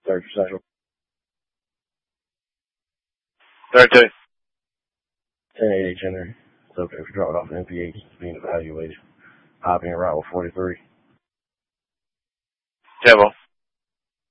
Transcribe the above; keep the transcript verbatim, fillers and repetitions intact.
Third Central. thirty-two. ten eighty January. Subject for dropping off an M P H being evaluated. Hopping route with forty-three. Table.